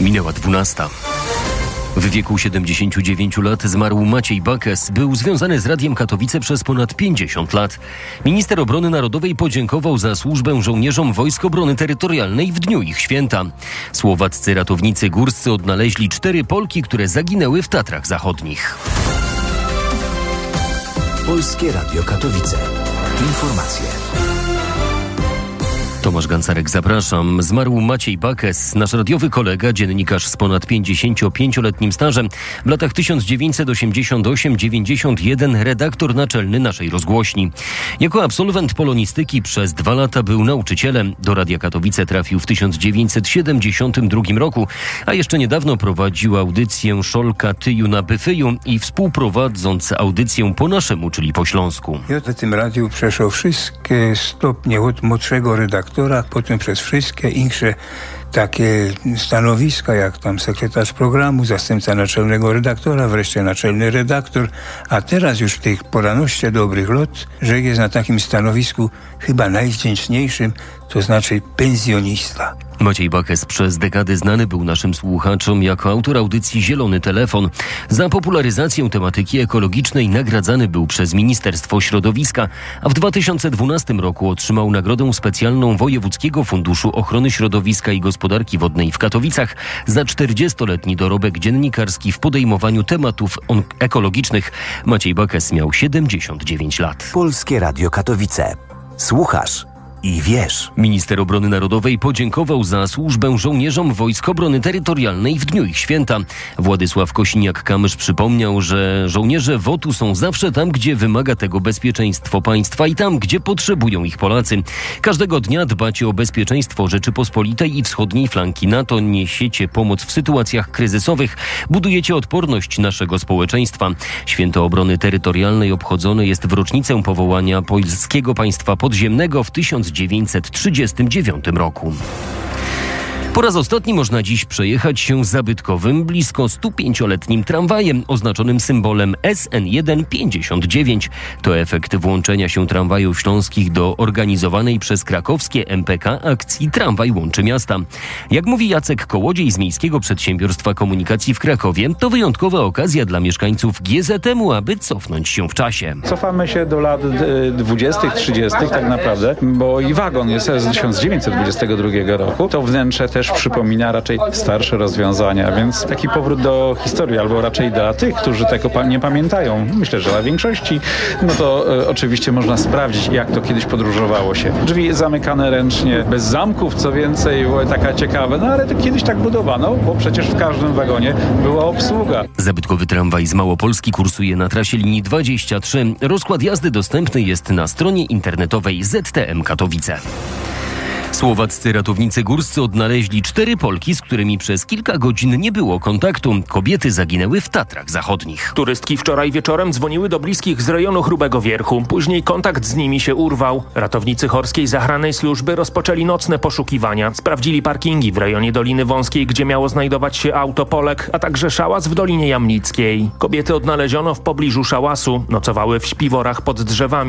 Minęła 12. W wieku 79 lat zmarł Maciej Bakes. Był związany z Radiem Katowice przez ponad 50 lat. Minister Obrony Narodowej podziękował za służbę żołnierzom Wojsk Obrony Terytorialnej w dniu ich święta. Słowaccy ratownicy górscy odnaleźli 4 Polki, które zaginęły w Tatrach Zachodnich. Polskie Radio Katowice. Informacje. Tomasz Gancarek, zapraszam. Zmarł Maciej Bakes, nasz radiowy kolega, dziennikarz z ponad 55-letnim stażem. W latach 1988-91 redaktor naczelny naszej rozgłośni. Jako absolwent polonistyki przez 2 lata był nauczycielem. Do Radia Katowice trafił w 1972 roku, a jeszcze niedawno prowadził audycję Szolka Tyju na Byfyju i współprowadząc audycję po naszemu, czyli po śląsku. Ja w tym radiu przeszło wszystkie stopnie od młodszego redaktora, potem przez wszystkie insze takie stanowiska, jak tam sekretarz programu, zastępca naczelnego redaktora, wreszcie naczelny redaktor, a teraz już w tej poraności dobrych lat, że jest na takim stanowisku chyba najwdzięczniejszym, to znaczy pensjonista. Maciej Bakes przez dekady znany był naszym słuchaczom jako autor audycji Zielony Telefon. Za popularyzację tematyki ekologicznej nagradzany był przez Ministerstwo Środowiska, a w 2012 roku otrzymał nagrodę specjalną Wojewódzkiego Funduszu Ochrony Środowiska i Gospodarki Wodnej w Katowicach za 40-letni dorobek dziennikarski w podejmowaniu tematów ekologicznych. Maciej Bakes miał 79 lat. Polskie Radio Katowice. Słuchasz i wiesz. Minister Obrony Narodowej podziękował za służbę żołnierzom Wojsk Obrony Terytorialnej w dniu ich święta. Władysław Kosiniak-Kamysz przypomniał, że żołnierze WOT-u są zawsze tam, gdzie wymaga tego bezpieczeństwo państwa i tam, gdzie potrzebują ich Polacy. Każdego dnia dbacie o bezpieczeństwo Rzeczypospolitej i wschodniej flanki NATO, niesiecie pomoc w sytuacjach kryzysowych, budujecie odporność naszego społeczeństwa. Święto Obrony Terytorialnej obchodzone jest w rocznicę powołania Polskiego Państwa Podziemnego w 1939 roku. Po raz ostatni można dziś przejechać się zabytkowym, blisko 105-letnim tramwajem oznaczonym symbolem SN1 59. To efekt włączenia się tramwajów śląskich do organizowanej przez krakowskie MPK akcji Tramwaj łączy miasta. Jak mówi Jacek Kołodziej z Miejskiego Przedsiębiorstwa Komunikacji w Krakowie, to wyjątkowa okazja dla mieszkańców GZM-u, aby cofnąć się w czasie. Cofamy się do lat 20., 30. tak naprawdę, bo i wagon jest z 1922 roku. To wnętrze też przypomina raczej starsze rozwiązania, więc taki powrót do historii, albo raczej dla tych, którzy tego nie pamiętają. Myślę, że dla większości, no to oczywiście można sprawdzić, jak to kiedyś podróżowało się. Drzwi zamykane ręcznie, bez zamków, co więcej, taka ciekawe, no ale to kiedyś tak budowano, bo przecież w każdym wagonie była obsługa. Zabytkowy tramwaj z Małopolski kursuje na trasie linii 23. Rozkład jazdy dostępny jest na stronie internetowej ZTM Katowice. Słowaccy ratownicy górscy odnaleźli 4 Polki, z którymi przez kilka godzin nie było kontaktu. Kobiety zaginęły w Tatrach Zachodnich. Turystki wczoraj wieczorem dzwoniły do bliskich z rejonu Chrubego Wierchu. Później kontakt z nimi się urwał. Ratownicy Chorskiej Zachrannej Służby rozpoczęli nocne poszukiwania. Sprawdzili parkingi w rejonie Doliny Wąskiej, gdzie miało znajdować się auto Polek, a także szałas w Dolinie Jamnickiej. Kobiety odnaleziono w pobliżu szałasu. Nocowały w śpiworach pod drzewami.